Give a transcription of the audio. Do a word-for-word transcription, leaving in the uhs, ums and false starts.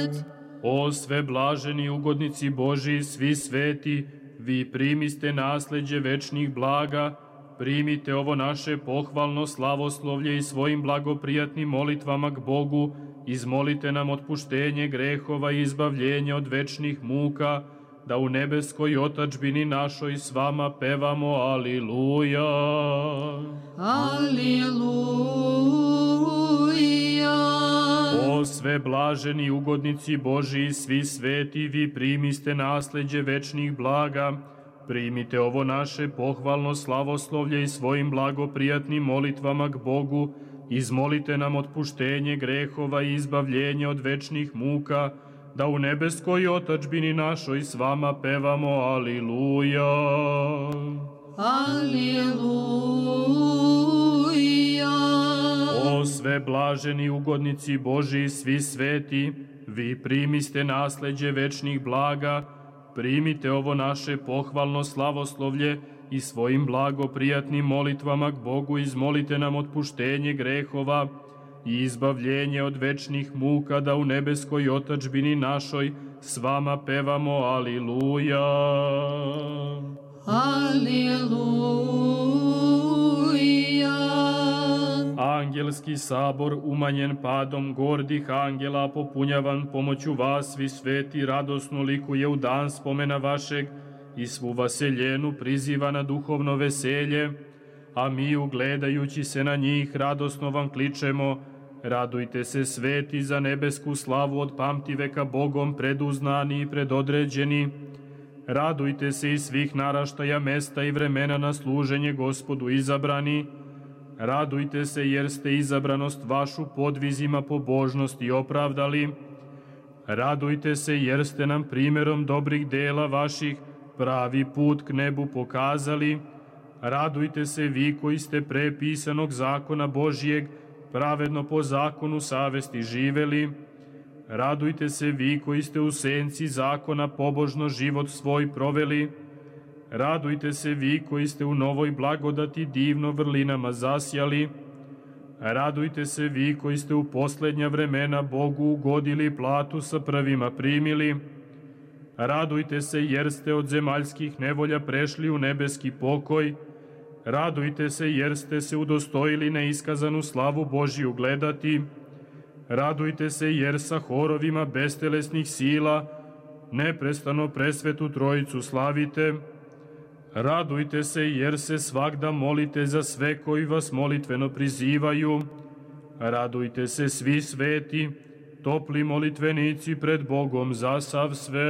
svet. O sve blaženi ugodnici Božiji, svi sveti, vi primiste nasleđe večnih blaga, primite ovo naše pohvalno slavoslovlje i svojim blagoprijatnim molitvama k Bogu, izmolite nam otpuštenje grehova i izbavljenje od večnih muka, da u nebeskoj otadžbini našoj s vama pevamo Aliluja. Aliluja. O sve blaženi ugodnici Božiji, svi sveti, vi primiste nasleđe večnih blaga, primite ovo naše pohvalno slavoslovlje i svojim blagoprijatnim molitvama k Bogu, izmolite nam otpuštenje grehova i izbavljenje od večnih muka, da u nebeskoj otadžbini našoj s vama pevamo Aliluja. Aliluja. O sve blaženi ugodnici Božiji, svi sveti, vi primiste nasleđe večnih blaga, primite ovo naše pohvalno slavoslovlje i svojim blagoprijatnim molitvama k Bogu izmolite nam otpuštenje grehova i izbavljenje od večnih muka, da u nebeskoj otadžbini našoj s vama pevamo Aliluja. Aliluja. Angelski sabor, umanjen padom gordih angela, popunjavan pomoću vas, svi sveti, radosno likuje u dan spomena vašeg i svu vaseljenu priziva na duhovno veselje, a mi, ugledajući se na njih, radosno vam kličemo: radujte se, sveti, za nebesku slavu od pamtiveka Bogom preduznani i predodređeni. Radujte se i svih naraštaja, mesta i vremena na služenje Gospodu izabrani. Radujte se jer ste izabranost vašu podvizima pobožnosti opravdali. Radujte se jer ste nam primjerom dobrih dela vaših pravi put k nebu pokazali. Radujte se vi koji ste pre pisanog zakona Božijeg pravedno po zakonu savesti živeli. Radujte se vi koji ste u senci zakona pobožno život svoj proveli. Radujte se vi koji ste u novoj blagodati divno vrlinama zasjali. Radujte se vi koji ste u poslednja vremena Bogu ugodili, platu sa prvima primili. Radujte se jer ste od zemaljskih nevolja prešli u nebeski pokoj. Radujte se jer ste se udostojili neiskazanu slavu Božiju gledati. Radujte se jer sa horovima bestelesnih sila neprestano presvetu Trojicu slavite. Radujte se jer se svagda molite za sve koji vas molitveno prizivaju. Radujte se svi sveti, topli molitvenici pred Bogom za sav svet.